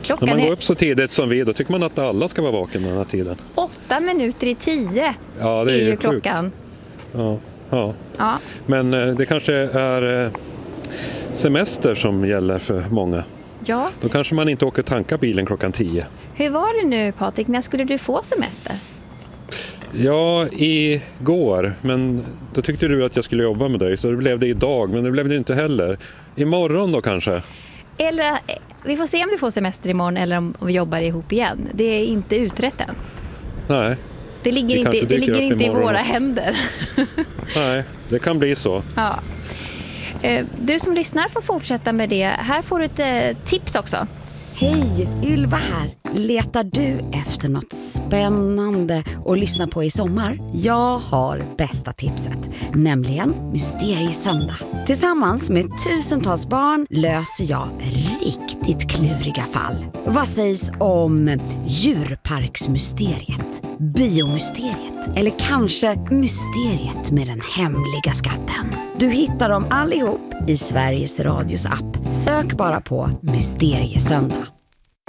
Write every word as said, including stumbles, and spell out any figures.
Klockan När man är går upp så tidigt som vi, då tycker man att alla ska vara vaken den här tiden. åtta minuter i tio. Ja, det är, är ju sjukt. klockan. Ja, ja. Ja. Men eh, det kanske är eh, semester som gäller för många. Ja. Då kanske man inte åker tanka bilen klockan tio. Hur var det nu, Patrik? När skulle du få semester? Ja, igår. Men då tyckte du att jag skulle jobba med dig, så det blev det idag. Men det blev det inte heller. Imorgon då kanske? Eller, eh, vi får se om du får semester imorgon eller om vi jobbar ihop igen. Det är inte utrett än. Nej. Det ligger Det inte, kanske det dyker ligger upp inte i imorgon. våra händer. Nej, det kan bli så. Ja. Eh, Du som lyssnar får fortsätta med det. Här får du ett eh, tips också. Hej, Ylva här. Letar du efter något spännande att lyssna på i sommar? Jag har bästa tipset, nämligen Mysteriesöndag. Tillsammans med tusentals barn löser jag riktigt kluriga fall. Vad sägs om djurparksmysteriet, biomysteriet eller kanske mysteriet med den hemliga skatten? Du hittar dem allihop i Sveriges Radios app. Sök bara på Mysteriesöndag.